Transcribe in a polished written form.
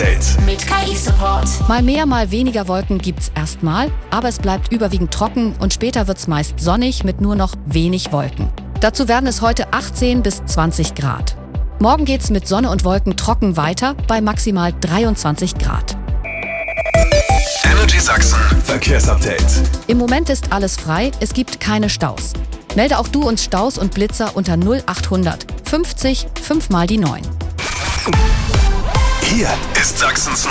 Mit KI-Support. Mal mehr, mal weniger Wolken gibt's erstmal, aber es bleibt überwiegend trocken und später wird's meist sonnig mit nur noch wenig Wolken. Dazu werden es heute 18 bis 20 Grad. Morgen geht's mit Sonne und Wolken trocken weiter bei maximal 23 Grad. Energy Sachsen Verkehrsupdate. Im Moment ist alles frei, es gibt keine Staus. Melde auch du uns Staus und Blitzer unter 0800 50 5 mal die 9. Hier ist Sachsens